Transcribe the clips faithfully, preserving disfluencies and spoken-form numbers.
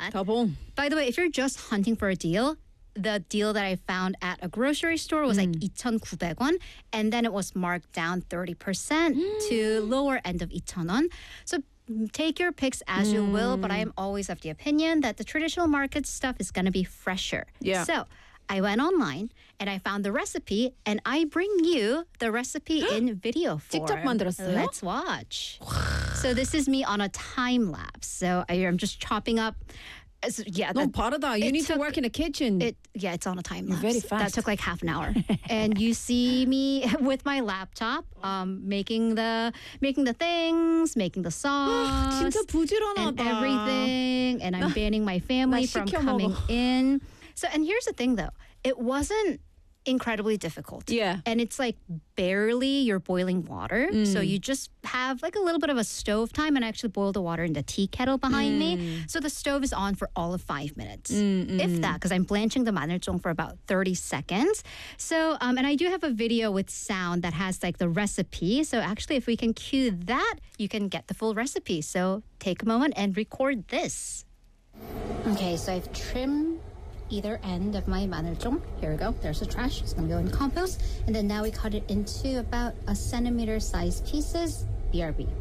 that. 더봉. By the way, if you're just hunting for a deal, the deal that I found at a grocery store was like 이천구백 won, and then it was marked down thirty percent to lower end of 이천 won. So take your picks as you will, but I am always of the opinion that the traditional market stuff is going to be fresher. Yeah. So I went online and I found the recipe, and I bring you the recipe in video form. 직접 만들었어요? Let's watch. So this is me on a time lapse. So I, I'm just chopping up. So yeah, 너무 that, 빠르다. You it need to took- work in a kitchen. it yeah, it's on a time lapse. very That fast. took like half an hour. And you see me with my laptop, um, making the making the things, making the sauce, 진짜 and 부지런하다. everything, and I'm banning my family 나 from 시켜 coming 먹어. in. So, and here's the thing though, it wasn't incredibly difficult. Yeah. And it's like barely you're boiling water. Mm. So you just have like a little bit of a stove time, and I actually boil the water in the tea kettle behind Mm. me. So the stove is on for all of five minutes, if that, because I'm blanching the manerzong for about thirty seconds. So, um, and I do have a video with sound that has like the recipe. So actually, if we can cue that, you can get the full recipe. So take a moment and record this. Okay, so I've trimmed either end of my manerzong. Here we go. There's the trash. It's going to go in compost. And then now we cut it into about a centimeter size pieces, B R B.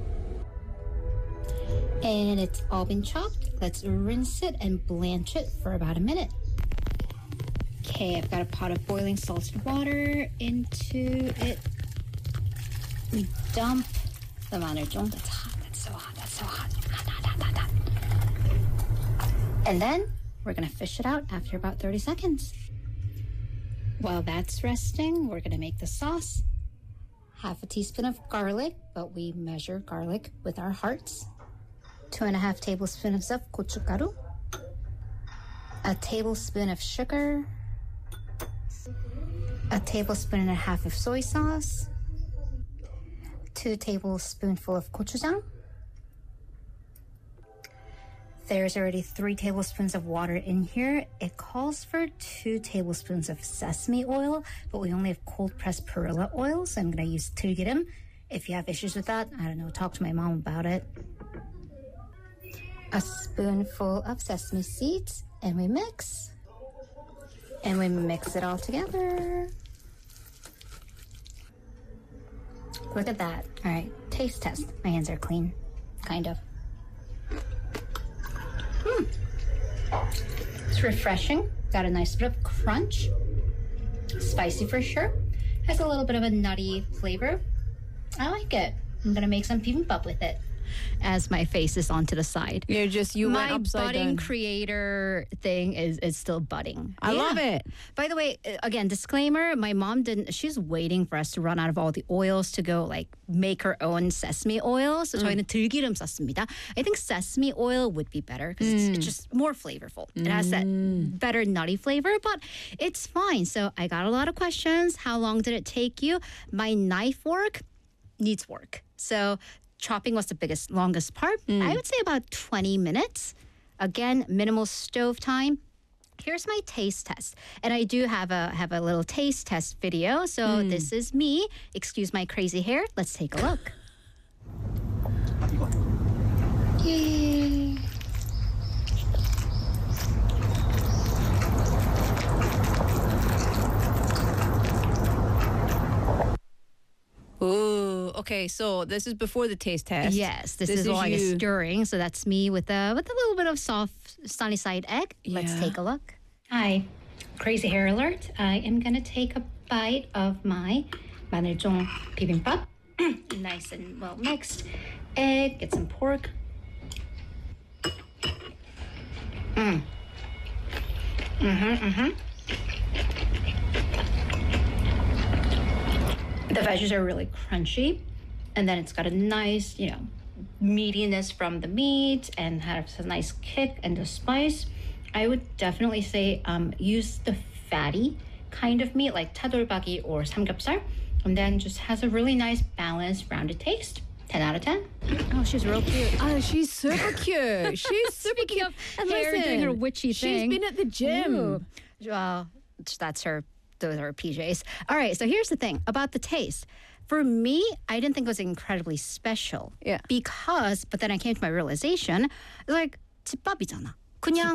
And it's all been chopped. Let's rinse it and blanch it for about a minute. Okay, I've got a pot of boiling salted water. Into it, we dump the manerzong. That's hot. That's so hot. That's so hot. Hot, hot, hot, hot, hot. And then we're going to fish it out after about thirty seconds. While that's resting, we're going to make the sauce. Half a teaspoon of garlic, but we measure garlic with our hearts. Two and a half tablespoons of gochugaru. A tablespoon of sugar. A tablespoon and a half of soy sauce. Two tablespoonfuls of gochujang. There's already three tablespoons of water in here. It calls for two tablespoons of sesame oil, but we only have cold pressed perilla oil, so I'm going to use 들기름. If you have issues with that, I don't know, talk to my mom about it. A spoonful of sesame seeds, and we mix. And we mix it all together. Look at that. All right, taste test. My hands are clean, kind of. Mm. It's refreshing. Got a nice bit of crunch. Spicy for sure. Has a little bit of a nutty flavor. I like it. I'm gonna make some bibimbap with it. As my face is on to the side. You're just, you went My upside budding down. creator thing is, is still budding. I Yeah. love it. By the way, uh, again, disclaimer, my mom didn't, she's waiting for us to run out of all the oils to go like make her own sesame oil. So 저희는 들기름 썼습니다. I think sesame oil would be better because it's, it's just more flavorful. It has that better nutty flavor, but it's fine. So I got a lot of questions. How long did it take you? My knife work needs work. So chopping was the biggest, longest part. I would say about twenty minutes. Again, minimal stove time. Here's my taste test. And I do have a have a little taste test video. So this is me. Excuse my crazy hair. Let's take a look. Yay. Ooh, okay, so this is before the taste test. Yes, this, This is, is all I guess you. stirring. So that's me with a with a little bit of soft sunny side egg. Let's Yeah. take a look. Hi, crazy hair alert. I am gonna take a bite of my manerzong bibimbap. Nice and well mixed. Egg, get some pork. Mm. Mm-hmm, mm-hmm. The veggies are really crunchy, and then it's got a nice, you know, meatiness from the meat and has a nice kick and the spice. I would definitely say um, use the fatty kind of meat like 차돌박이 or 삼겹살, and then just has a really nice balanced rounded taste. ten out of ten. Oh, she's real cute. Ah, she's super cute. She's super Speaking cute. of And hair listen, doing her witchy she's thing. been at the gym. Ooh. Well, that's her. Those are her P Js. All right. So here's the thing about the taste. For me, I didn't think it was incredibly special. Yeah. Because, but then I came to my realization, like 집밥이잖아. 그냥